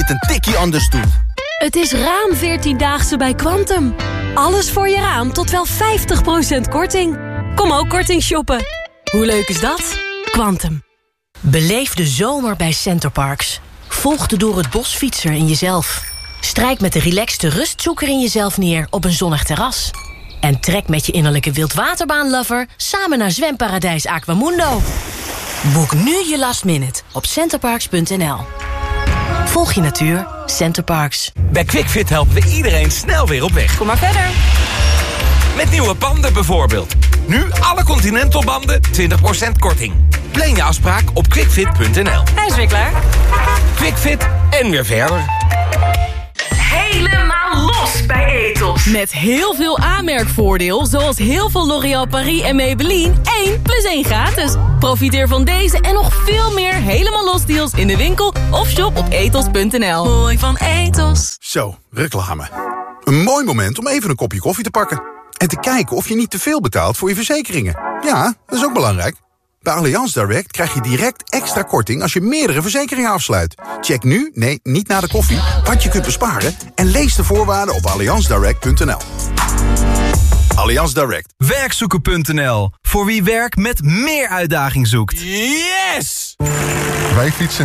het een tikkie anders doet. Het is raam 14-daagse bij Quantum. Alles voor je raam tot wel 50% korting. Kom ook korting shoppen. Hoe leuk is dat? Quantum. Beleef de zomer bij Centerparks. Volg de door het bos fietser in jezelf. Strijk met de relaxte rustzoeker in jezelf neer op een zonnig terras. En trek met je innerlijke wildwaterbaanlover samen naar zwemparadijs Aquamundo. Boek nu je last minute op centerparks.nl. Volg je natuur, Centerparks. Bij QuickFit helpen we iedereen snel weer op weg. Kom maar verder. Met nieuwe banden bijvoorbeeld. Nu alle Continental banden 20% korting. Plan je afspraak op quickfit.nl. Hij is weer klaar. QuickFit en weer verder. Helemaal los bij Ethos. Met heel veel aanmerkvoordeel, zoals heel veel L'Oréal Paris en Maybelline. 1 + 1 gratis. Profiteer van deze en nog veel meer helemaal los deals in de winkel of shop op ethos.nl. Mooi van Ethos. Zo, reclame. Een mooi moment om even een kopje koffie te pakken. En te kijken of je niet te veel betaalt voor je verzekeringen. Ja, dat is ook belangrijk. Bij Allianz Direct krijg je direct extra korting als je meerdere verzekeringen afsluit. Check nu, nee, niet na de koffie, wat je kunt besparen en lees de voorwaarden op allianzdirect.nl. Allianz Direct. Werkzoeken.nl. Voor wie werk met meer uitdaging zoekt. Yes! Wij fietsen